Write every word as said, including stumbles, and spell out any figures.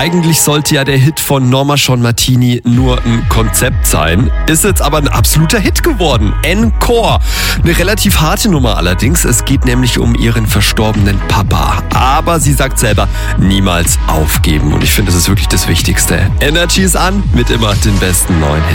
Eigentlich sollte ja der Hit von Norma Jean Martini nur ein Konzept sein. Ist jetzt aber ein absoluter Hit geworden. Encore. Eine relativ harte Nummer allerdings. Es geht nämlich um ihren verstorbenen Papa. Aber sie sagt selber, niemals aufgeben. Und ich finde, das ist wirklich das Wichtigste. Energy ist an mit immer den besten neuen Hits.